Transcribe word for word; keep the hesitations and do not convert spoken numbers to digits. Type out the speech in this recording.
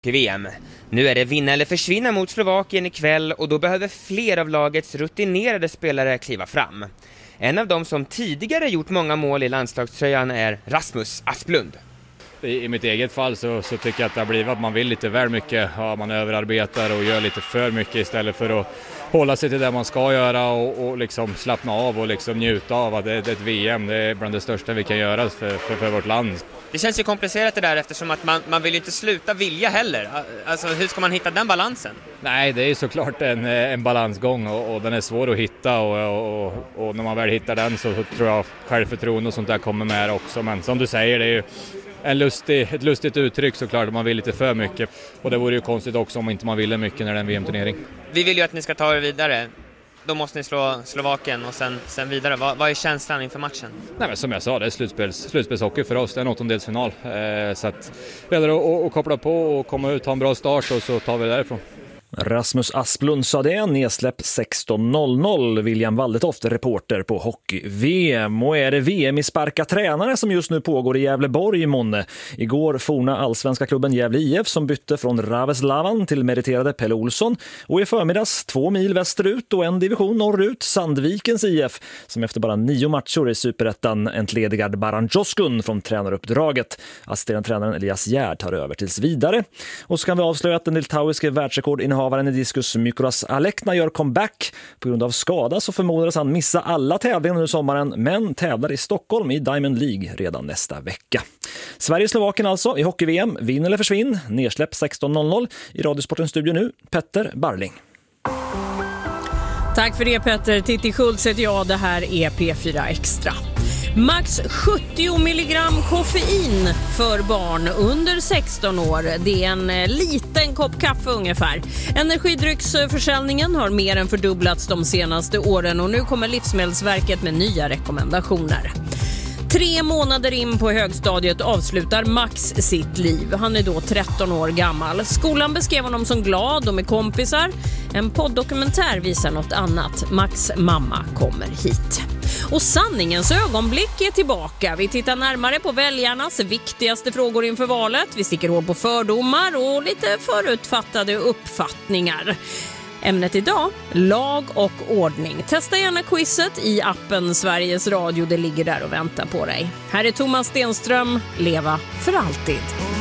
V M. Nu är det vinna eller försvinna mot Slovakien ikväll och då behöver fler av lagets rutinerade spelare kliva fram. En av dem som tidigare gjort många mål i landslagströjan är Rasmus Asplund. I, i mitt eget fall så, så tycker jag att det har blivit att man vill lite väl mycket. Ja, man överarbetar och gör lite för mycket istället för att hålla sig till det man ska göra och, och liksom slappna av och liksom njuta av att det, det är ett V M. Det är bland det största vi kan göra för, för, för vårt land. Det känns ju komplicerat det där eftersom att man, man vill ju inte sluta vilja heller. Alltså hur ska man hitta den balansen? Nej, det är såklart en, en balansgång och, och den är svår att hitta och, och, och när man väl hittar den så, så tror jag självförtroende och sånt där kommer med också. Men som du säger, det är ju en lustig, ett lustigt uttryck såklart att man vill lite för mycket. Och det vore ju konstigt också om inte man ville mycket när det är en V M-turnering. Vi vill ju att ni ska ta er vidare. Då måste ni slå Slovakien och sen, sen vidare. Vad, vad är känslan inför matchen? Nej, men som jag sa, det är slutspels, slutspelshockey för oss. Det är en åttondelsfinal. Eh, så att det gäller att, att koppla på och komma ut, ha en bra start och så tar vi det därifrån. Rasmus Asplund sa det, nedsläpp sexton noll noll. William Waldetoft, reporter på Hockey-V M. Och är det V M i sparka tränare som just nu pågår i Gävleborg i månne. Igår forna allsvenska klubben Gävle I F som bytte från Raveslavan till meriterade Pelle Olsson. Och i förmiddags två mil västerut och en division norrut Sandvikens I F som efter bara nio matcher i Superettan entledigad Baran Joskun från tränaruppdraget. Assisterande tränaren Elias Gerd tar över tills vidare. Och så kan vi avslöja att den litauiske världsrekordinnehavaren i diskus Mykolas Alekna gör comeback. På grund av skada så förmodades han missa alla tävlingar under sommaren, men tävlar i Stockholm i Diamond League redan nästa vecka. Sverige-Slovakien alltså i Hockey-V M. Vinn eller försvinn. Nedsläpp sexton noll noll. I Radiosportens studio nu, Petter Barling. Tack för det Petter. Titti Schultz heter jag. Det här är P fyra Extra. Max sjuttio milligram koffein för barn under sexton år. Det är en liten kopp kaffe ungefär. Energidrycksförsäljningen har mer än fördubblats de senaste åren och nu kommer Livsmedelsverket med nya rekommendationer. Tre månader in på högstadiet avslutar Max sitt liv. Han är då tretton år gammal. Skolan beskrev honom som glad och med kompisar. En podddokumentär visar något annat. Max mamma kommer hit. Och sanningens ögonblick är tillbaka. Vi tittar närmare på väljarnas viktigaste frågor inför valet. Vi sticker hål på fördomar och lite förutfattade uppfattningar. Ämnet idag, lag och ordning. Testa gärna quizet i appen Sveriges Radio. Det ligger där och väntar på dig. Här är Thomas Stenström, Leva för alltid.